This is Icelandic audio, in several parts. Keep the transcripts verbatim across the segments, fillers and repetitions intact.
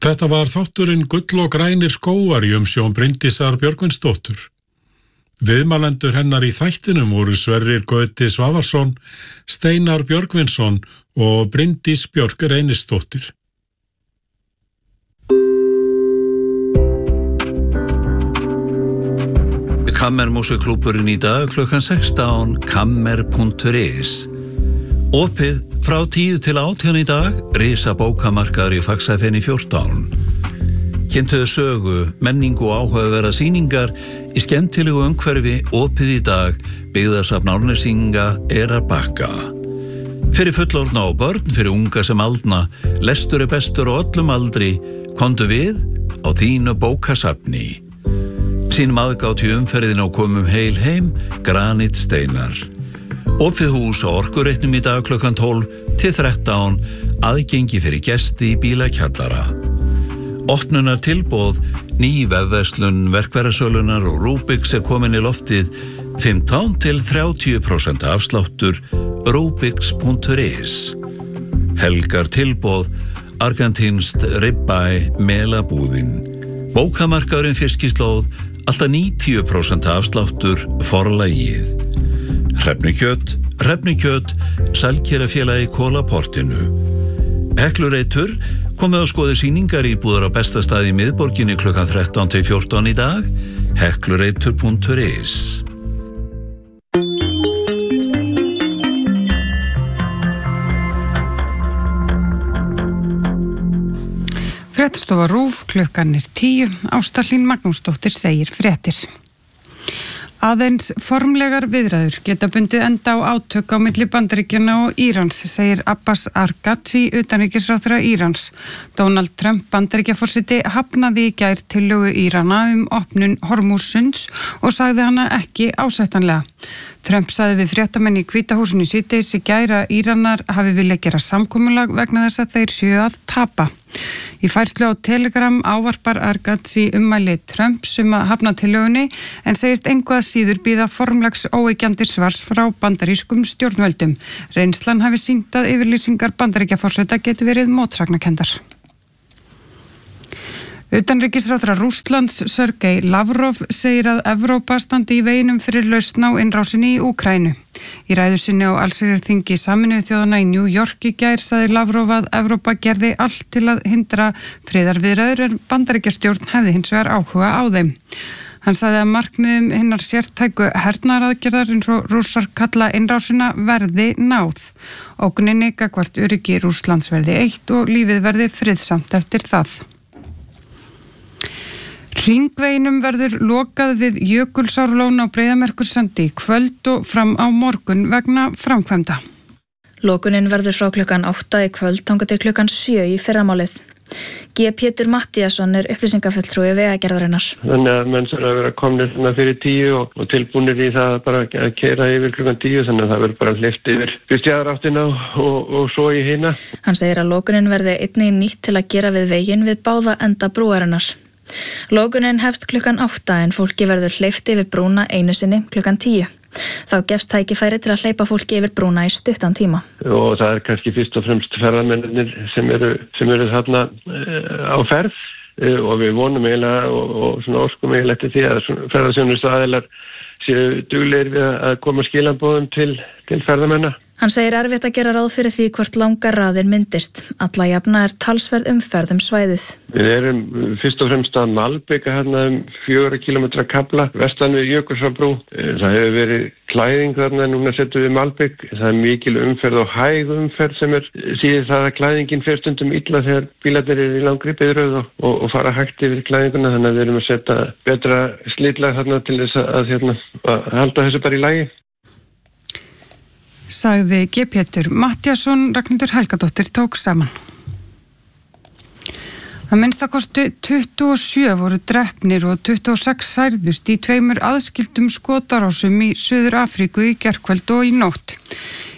Þetta var þátturinn Gull og grænir skógar í umsjón Bryndísar Björgvinsdóttur. Viðmælendur hennar í þættinum voru Sverrir Gauti Svavarsson, Steinar Björgvinsson og Bryndís Björk Reynisdóttir. Kammermúsíkklúbburinn í dag klukkan sextán, kammer punktur is. Opið frá tíu til átján í dag, risa bókamarkaður í Faxafeni fjórtán. Kynntuðu sögu, menningu og áhugaverða sýningar í skemmtilegu umhverfi opið í dag, byggðasafn Árnesinga er að bakka. Fyrir fullorðna og börn, fyrir unga sem aldna, lestur er bestur á öllum aldri, komdu við á þínu bókasafni. Sínum aðgátt í umferðin og komum heil heim, granitsteinar. Opið hús á Orkureitnum í dag klukkan tólf til þrettán, aðgengi fyrir gesti í bílakjallara. Opnunar tilboð, ný vefverslun, verkverðasölunar og Rubix er komin í loftið, fimmtán til þrjátíu prósent afsláttur, rubix punktur is. Helgar tilboð, argentínst ribeye melabúðin. Bókamarkaðurinn Fiskislóð, alltaf níutíu prósent afsláttur, forlagið. Hrefnukjöt, Hrefnukjöt, Sælkerafélagi Kólaportinu. Heklureitur, komið á skoði sýningar íbúðar á besta stað í miðborginni klukkan þrettán til fjórtán í dag, heklureitur punktur is. Fréttastofa RÚV, klukkan er tíu, Ásta Hlín Magnúsdóttir segir fréttir. Aðeins formlegar viðræður geta bundið enda á átök á milli Bandaríkjanna og Írans, segir Abbas Arghachi, utanríkisráðherra Írans. Donald Trump, Bandaríkjaforseti, hafnaði í gær tillögu Írana um opnun Hormússunds og sagði hana ekki ásættanlega. Trump sagði við fréttamenn í Hvíta húsinu síðdegis í gær að Íranar hafi viljað gera samkomulag vegna þess að þeir séu að tapa. Í færslu á Telegram ávarpar Arghachi ummæli Trumps um að hafna tillögunni en segist engu að síður bíða formlegs óyggjandi svars frá bandarískum stjórnvöldum. Reynslan hafi sýnt að yfirlýsingar Bandaríkjaforseta geti verið mótsagnakendar. Utanríkisráðherra Rússlands, Sergei Lavrov, segir að Evrópa standi í veginum fyrir lausn á innrásinni í Úkraínu. Í ræðu sinni á allsherjarþingi Sameinuðu þjóðanna í New York í gær sagði Lavrov að Evrópa gerði allt til að hindra friðarviðræður en Bandaríkjastjórn hefði hins vegar áhuga á þeim. Hann sagði að markmiðum hinnar sértæku hernaðaraðgerðar eins og Rússar kalla innrásina verði náð. Ógninni gagnvart öryggi Rússlands verði eitt og lífið verði friðsamt eftir það. Hringveginum verður lokað við Jökulsárlón á Breiðamerkursandi í kvöld og fram á morgun vegna framkvæmda. Lokunin verður frá klukkan átta í kvöld þangað til klukkan sjö í fyrramálið. G. Pétur Mattíasson er upplýsingafulltrúi Vegagerðarinnar. Þannig að menn þurfa að vera komnir fyrir tíu og, og tilbúnir í það bara að keyra yfir klukkan tíu, þannig að það verður bara hleypt yfir fyrstjaðaráttina og, og svo í hina. Hann segir að lokunin verði einnig nýtt til að gera við veginn við báða enda brúarinnar. Lokunin hefst klukkan átta en fólki verður hleypt yfir brúna einu sinni klukkan tíu. Þá gefst tækifæri til að hleypa fólki yfir brúna í stuttan tíma. Og það er kannski fyrst og fremst ferðamennir sem eru, sem eru þarna á ferð og við vonum eiginlega og, og svona óskum eiginlega eftir því að ferðaþjónustu aðilar séu duglegir við að koma skilaboðum til, til ferðamenna. Hann segir erfitt að gera ráð fyrir því hvort langar raðir myndist. Alla jafna er talsverð umferð um svæðið. Við erum fyrst og fremst að malbika hérna um fjögurra kílómetra kafla vestan við Jökulsárbrú. Það hefur verið klæðing þarna, núna setjum við malbik. Það er mikil umferð og hæg umferð sem er síðan það að klæðingin fer stundum illa þegar bílarnir eru í langri biðröð og, og, og fara hægt yfir klæðinguna. Þannig að við erum að setja betra slitlag þarna til þess að, að, hérna, að halda þessu bara í lagi. Sagði G. Pétur Mattíasson, Ragnhildur Helgadóttir tók saman. Að minnstakosti tuttugu og sjö voru drepnir og tuttugu og sex særðust í tveimur aðskildum skotarásum í Suður Afríku í gærkvöld og í nótt.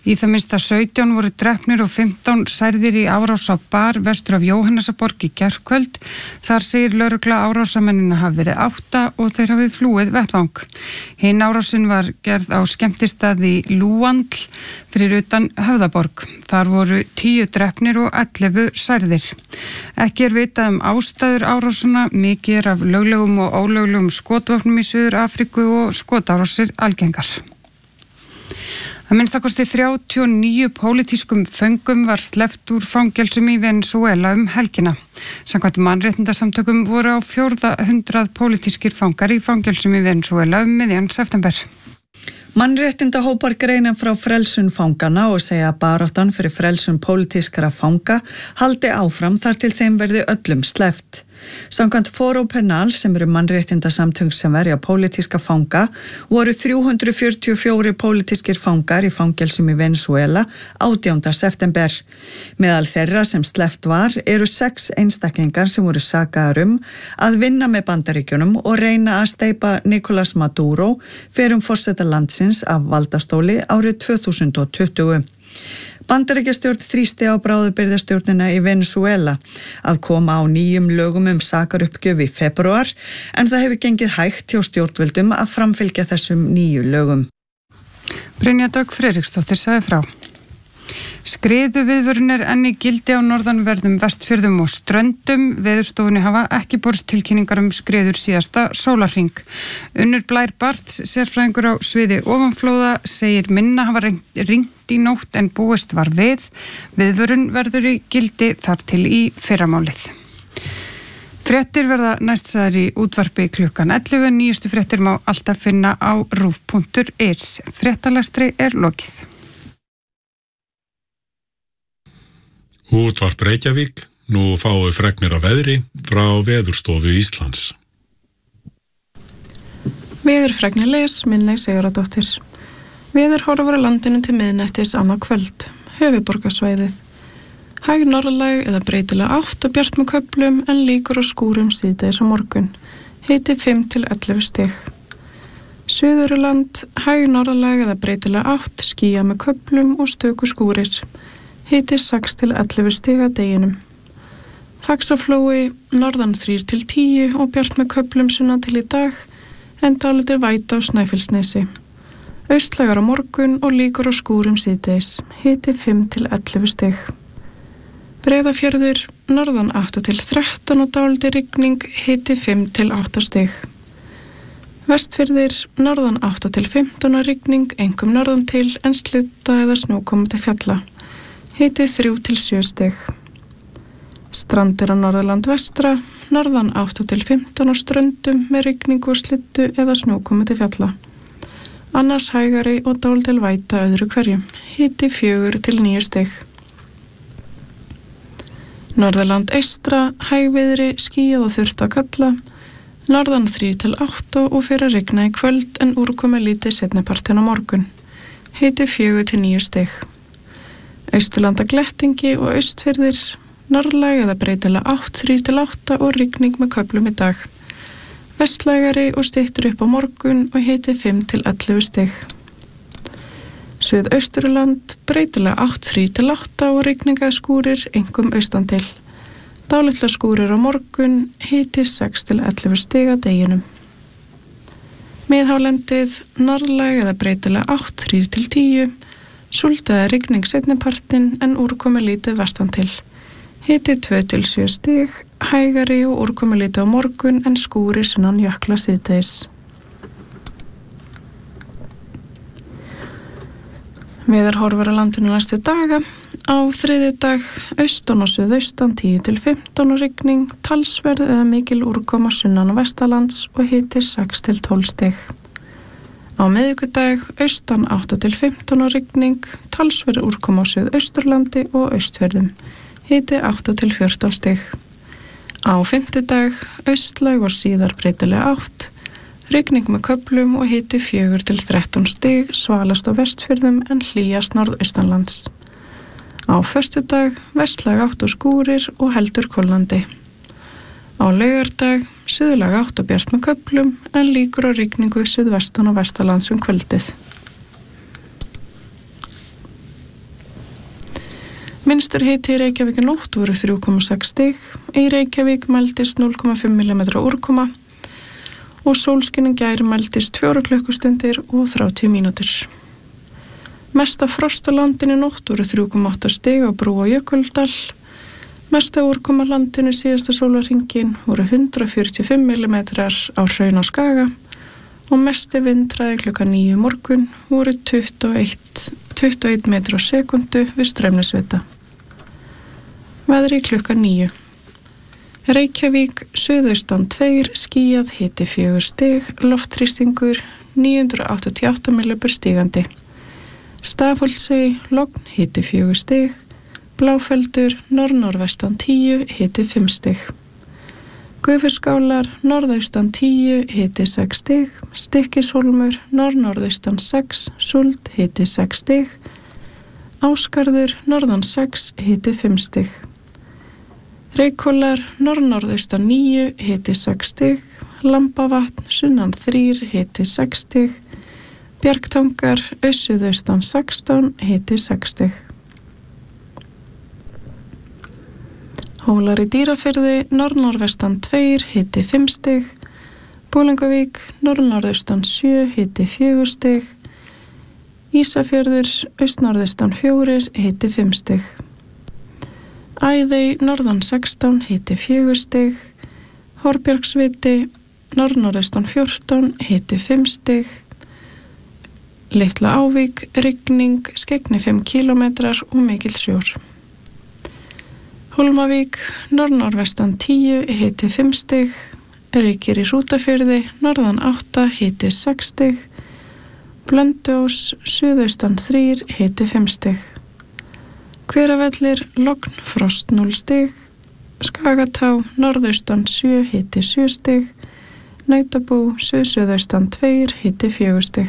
Í það minnsta sautján voru drepnir og fimmtán særðir í árás á bar vestur af Jóhannesaborg í gærkvöld. Þar segir lögregla árásamennina hafi verið átta og þeir hafi flúið vettvang. Hinn árásin var gerð á skemmtistaði Lúandl fyrir utan Höfðaborg. Þar voru tíu drepnir og ellefu særðir. Ekki er vitað um ástæður árásana, mikið er af löglegum og ólöglegum skotvopnum í Suður Afríku og skotárásir algengar. Að minnstakosti þrjátíu og níu pólitískum föngum var sleppt úr fangelsum í Venesúela um helgina. Samkvæmt mannréttindasamtökum voru á fjórða hundrað pólitískir fangar í fangelsum í Venesúela um miðjan september. Mannréttindahópar greina frá frelsun fangana og segja að baráttan fyrir frelsun pólitískra fanga haldi áfram þar til þeim verði öllum sleppt. Samkvæmt Foro Penal, sem eru mannréttindasamtök sem verja pólitíska fanga, voru þrjú hundruð fjörutíu og fjórir pólitískir fangar í fangelsum í Venesúela átjánda september. Meðal þeirra sem sleppt var eru sex einstaklingar sem voru sakaðir um að vinna með Bandaríkjunum og reyna að steypa Nicolás Maduro fyrrum forseta landsins af valdastóli árið tvö þúsund og tuttugu. Bandaríkjastjórn þrýsti á bráðabirgðastjórnina í Venesúela að koma á nýjum lögum um sakaruppgjöf í febrúar, en það hefur gengið hægt hjá stjórnvöldum að framfylgja þessum nýju lögum. Brynja Dögg Friðriksdóttir sagði frá. Skriðuviðvörun er enn í gildi á norðanverðum Vestfjörðum og Ströndum. Veðurstofunni hafa ekki borist tilkynningar um skriður síðasta sólarhring. Unnur Blær Barts, sérfræðingur á sviði ofanflóða, segir minna hafa ringt í nótt en búist var við. Viðvörun verður í gildi þar til í fyrramálið. Fréttir verða næst sagðar í útvarpi klukkan ellefu. Nýjustu fréttir má alltaf finna á rúv punktur is. Fréttalestri er lokið. Útvarp Reykjavík, nú fáum við fregnir af veðri frá Veðurstofu Íslands. Veðurfregnir les, Milney Sigurðardóttir. Veður horfur á landinu til miðnættis annað kvöld, höfuðborgarsvæðið. Hæg norðlæg eða breytilega átt og bjart með köflum en líkur á skúrum síðdegis á morgun. Hiti fimm til ellefu stig. Suðurland, hæg norðlæg eða breytilega átt, skýjað með köflum og stöku skúrir. Hiti sex til ellefu stig að deginum. Faxaflói, norðan þrír til tíu og bjart með köflum sunnan til í dag, en dálítil væta á Snæfellsnesi. Austlægar á morgun og líkur á skúrum síðdegis. Hiti fimm til ellefu stig. Breiðafjörður, norðan átta til þrettán og dálítil rigning, hiti fimm til átta stig. Vestfirðir, norðan átta til fimmtán og rigning, einkum norðan til en slitta eða snjókomi til fjalla. Hiti þrjú til sjö stig. Strandir á Norðurland vestra, norðan átta til fimmtán á Ströndum með rigningu og slittu eða snjókomi til fjalla. Annars hægari og dálítil væta öðru hverju. Hiti fjögur til níu stig. Norðurland eystra, hægviðri, skýjað og þurrt að kalla. Norðan þrír til átta og fyrir að rigna í kvöld en úrkomi lítið seinnipartinn á morgun. Hiti fjögur til níu stig. Austurlanda glettingi og austfirðir, norðlæg eða breytilega átt, þrír til átta og rigning með köflum í dag. Vestlægari og styttur upp á morgun og hiti fimm til ellefu stig. Suðausturland, breytilega átt, þrír til átta og rigning eða skúrir, einkum austan til. Dálitla skúrir á morgun, hiti sex til ellefu stig að deginum. Miðhálendið, norðlæg eða breytilega átt, þrír til tíu, súld eða rigning seinnipartinn en úrkomi lítið vestan til. Hiti tvö til sjö stig, hægari og úrkomi lítið á morgun en skúri sunnan jökla síðdegis. Veðurhorfur á landinu næstu daga. Á þriðjudag, austan og suðaustan tíu til fimmtán og rigning, talsverð eða mikil úrkoma sunnan og vestalands og hiti sex til tólf stig. Á miðvikudag, austan átta til fimmtán og rigning, talsverð úrkoma á Suðausturlandi og Austfjörðum. Hiti átta til fjórtán stig. Á fimmtudag, austlæg og síðar breytilega átt, rigning með köflum og hiti fjögur til þrettán stig, svalast á Vestfjörðum en hlýjast norðaustanlands. Á föstudag, vestlæg átt og skúrir og heldur kólnandi. Á laugardag, suðlæg átt og bjart með köflum en líkur á rigningu suðvestan og vestalands um kvöldið. Minnstur hiti í Reykjavík í nótt voru þrjú komma sex stig, í Reykjavík mældist núll komma fimm millimetra úrkoma og sólskinin gær mældist fjórar klukkustundir og þrjátíu mínútur. Mesta frost á landinu í nótt voru þrjú komma átta stig á Brú á Jökuldal. Mesta úrkoma landinu síðasta sólarhringinn voru hundrað fjörutíu og fimm millimetrar á Hraun á Skaga og mesti vindhraði klukkan níu morgun voru tuttugu og eitt, tuttugu og einn metri á sekundu við Straumnesvita. Veðri klukkan níu. Reykjavík, suðaustan tveir, skýjað, hiti fjögur stig, loftþrýstingur níu hundruð áttatíu og átta millibur stigandi. Stafholtsey, logn, hiti fjögur stig, Bláfeldur, norð-norðvestan tíu, hiti fimm stig. Gufurskálar, norðaustan tíu, hiti sex stig, Stykkishólmur, norð-norðaustan sex, Súld, hiti sex stig, Ásgarður, norðan sex, hiti fimm stig. Reykhólar, norð-norðaustan níu, hiti sex stig, Lambavatn, sunnan þrír, hiti sex stig, Bjargtangar, aussuðaustan sextán, hiti sex stig. Hólar í Dýrafirði, norð-norðvestan tveir, hiti fimm stig, Búlingavík, norð-norðaustan sjö, hiti fjögur stig, Ísafjörður, austnorðaustan fjórir, hiti fimm stig. Æðey, norðan sextán, hiti fjögur stig, Horbjargsviti, norð-norðaustan fjórtán, hiti fimm stig, Litla Ávík, rigning, skeggni fimm kílómetrar og mikill sjór. Hólmavík, norð-norðvestan tíu, hiti fimm stig, Reykir í Hrútafirði, norðan átta, hiti sex stig, Blönduós, suðaustan þrír, hiti fimm stig. Hveravellir, logn, frost núll stig, Skagatá, norðaustan sjö, hiti sjö stig, Nautabú, suðsuðaustan tveir, hiti fjögur stig.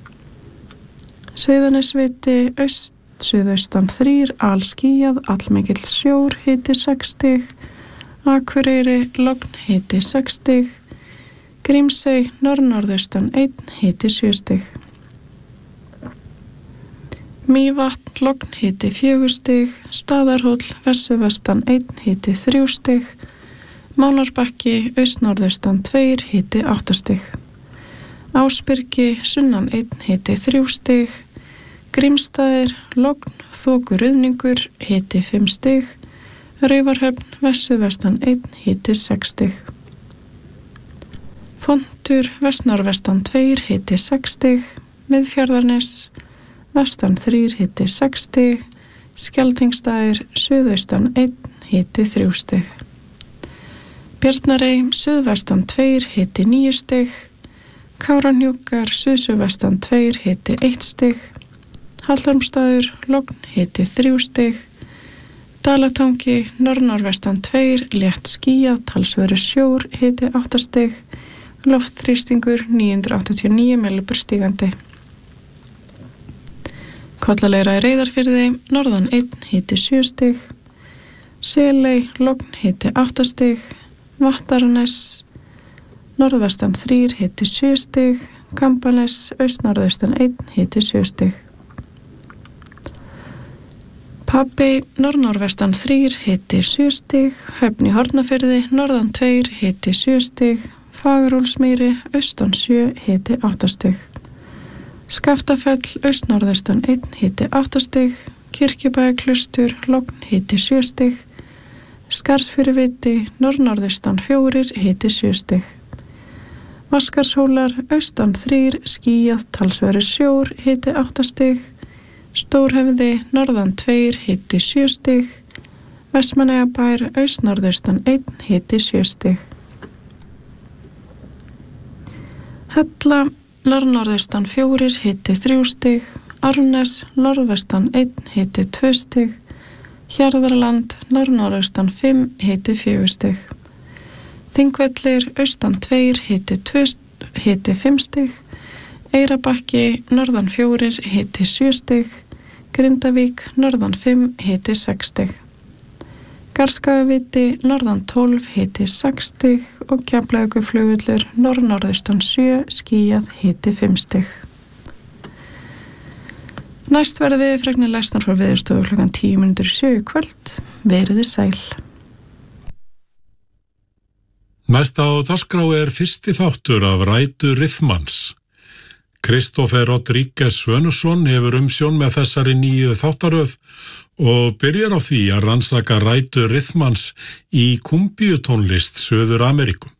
Sauðanesviti, aust, suðaustan þrír, alskýjað, allmikill sjór, hiti sex stig, Akureyri, logn, hiti sex stig, Grímsey, norð-norðaustan einn, hiti sjö stig. Mývatn, logn, hiti fjögur stig, Staðarhóll, vessuðvestan einn, hiti þrjú stig, Mánarbakki, austnorðaustan tveir, hiti átta stig. Ásbyrgi, sunnan einn, hiti þrjú stig, Grímsstaðir, logn, þokuruðningur, hiti fimm stig, Raufarhöfn, vessuðvestan einn, hiti sex stig. Fontur, vestnorðvestan tveir, hiti sex stig, Miðfjarðarnes, vestan þrír, hiti sex stig, Skjaldþingsstaðir, suðaustan einn, hiti þrjú stig. Bjarnarey, suðvestan tveir, hiti níu stig, Kárahnjúkar, suðsuðvestan tveir, hiti eitt stig, Hallormsstaður, logn, hiti þrjú stig, Dalatangi, norð-norðvestan tveir, létt skýjað, talsverður sjór, hiti átta stig, loftþrýstingur níu hundruð áttatíu og níu millibur stigandi. Kollaleira í Reyðarfirði, norðan einn, hiti sjö stig, Seley, logn, hiti átta stig, Vattarnes, norðvestan þrír, hiti sjö stig, Kambanes, austnorðaustan einn, hiti sjö stig. Papey, norð-norðvestan þrír, hiti sjö stig, Höfn í Hornafirði, norðan tveir, hiti sjö stig, Fagurhólsmýri, austan sjö, hiti átta stig. Skaftafell, austnorðaustan einn, hiti átta stig, Kirkjubæjarklaustur, logn, hiti sjö stig, Skarðsfirðiviti, norð-norðaustan fjórir, hiti sjö stig. Vaskarshólar, austan þrír, skýjað, talsverður sjór, hiti átta stig, Stórhöfði, norðan tveir, hiti sjö stig, Vestmannaeyjabær, austnorðaustan einn, hiti sjö stig. Hella, norð-norðaustan fjórir, hiti þrjú stig, Árnes, norðvestan einn, hiti tvö stig, Hjarðarland, norð-norðaustan fimm, hiti fjögur stig. Þingvellir, austan tveir, hiti tvö, hiti fimm stig, Eyrarbakki, norðan fjórir, hiti sjö stig, Grindavík, norðan fimm, hiti sex stig. Garðskagaviti, norðan tólf, hiti sex stig og Keflavíkurflugvöllur, norð-norðaustan sjö, skýjað, hiti fimm stig. Næst verður við fregnir lesnar frá Veðurstofu klukkan tíu mínútur í sjö í kvöld. Veriði sæl. Næst á dagskrá er fyrsti þáttur af rætu Rithmans. Kristófer Rodríguez Svönusson hefur umsjón með þessari nýju þáttaröð og byrjar á því að rannsaka rætu Rithmans í kumbíutónlist Suður Ameríku.